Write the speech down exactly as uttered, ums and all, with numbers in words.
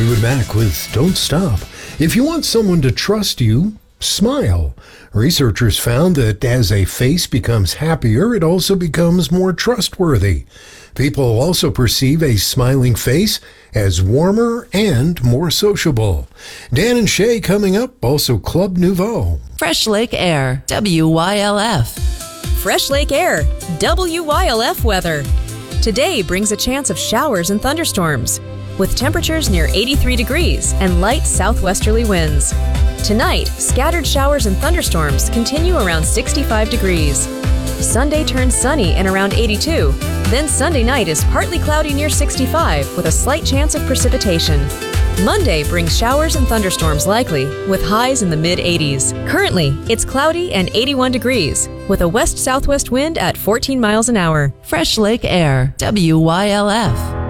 Fleetwood Mac with Don't Stop. If you want someone to trust you, smile. Researchers found that as a face becomes happier, it also becomes more trustworthy. People also perceive a smiling face as warmer and more sociable. Dan and Shay coming up, also Club Nouveau. Fresh Lake Air, W Y L F. Fresh Lake Air, W Y L F weather. Today brings a chance of showers and thunderstorms, with temperatures near eighty-three degrees and light southwesterly winds. Tonight, scattered showers and thunderstorms continue around sixty-five degrees. Sunday turns sunny and around eighty-two. Then Sunday night is partly cloudy near sixty-five with a slight chance of precipitation. Monday brings showers and thunderstorms likely, with highs in the mid-eighties. Currently, it's cloudy and eighty-one degrees, with a west-southwest wind at fourteen miles an hour. Fresh Lake Air, W Y L F.